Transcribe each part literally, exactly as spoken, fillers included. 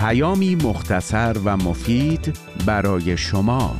پیامی مختصر و مفید برای شما.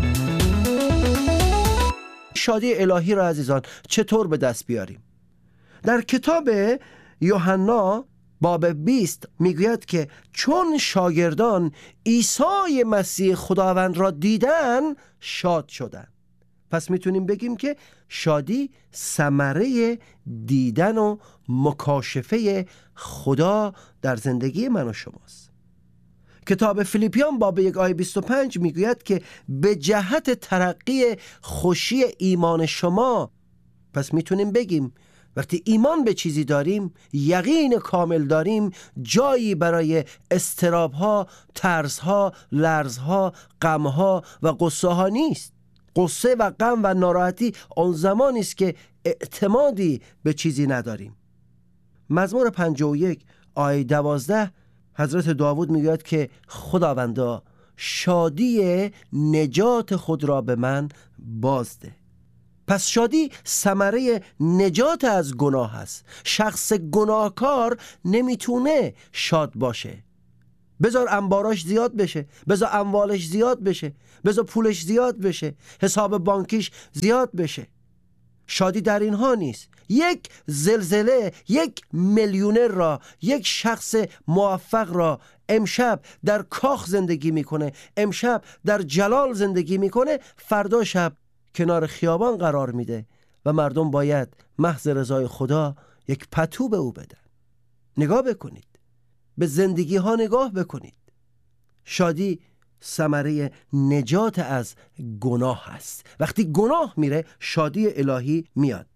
شادی الهی را عزیزان چطور به دست بیاریم؟ در کتاب یوحنا باب بیست میگوید که چون شاگردان عیسی مسیح خداوند را دیدن شاد شدند. پس میتونیم بگیم که شادی ثمره دیدن و مکاشفه خدا در زندگی من و شماست. کتاب فیلیپیان باب یک آیه بیست و پنج میگوید که به جهت ترقی خوشی ایمان شما، پس میتونیم بگیم وقتی ایمان به چیزی داریم، یقین کامل داریم، جایی برای اضطراب‌ها، ترس‌ها، لرزها، غم‌ها و غصه‌ها نیست. غصه و غم و ناراحتی آن زمانی است که اعتمادی به چیزی نداریم. مزمور پنجاه و یک آیه دوازده حضرت داوود میگوید که خداوندا شادی نجات خود را به من بازده. پس شادی ثمره نجات از گناه است. شخص گناهکار نمیتونه شاد باشه. بذار انباراش زیاد بشه، بذار اموالش زیاد بشه، بذار پولش زیاد بشه، حساب بانکیش زیاد بشه. شادی در اینها نیست. یک زلزله یک میلیونر را، یک شخص موفق را امشب در کاخ زندگی میکنه، امشب در جلال زندگی میکنه، فردا شب کنار خیابان قرار میده و مردم باید محض رضای خدا یک پتو به او بدن. نگاه بکنید، به زندگی ها نگاه بکنید. شادی ثمره نجات از گناه است. وقتی گناه میره شادی الهی میاد.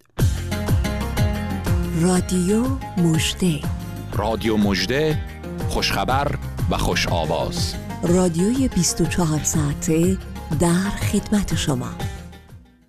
رادیو مژده، رادیو مژده، خوشخبر و خوش آواز. رادیوی بیست و چهار ساعته در خدمت شما.